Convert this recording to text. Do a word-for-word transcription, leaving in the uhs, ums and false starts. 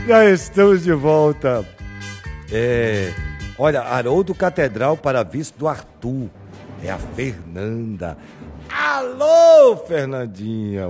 Já estamos de volta. É, olha, Haroldo Catedral para vice do Arthur. É a Fernanda. Alô, Fernandinha.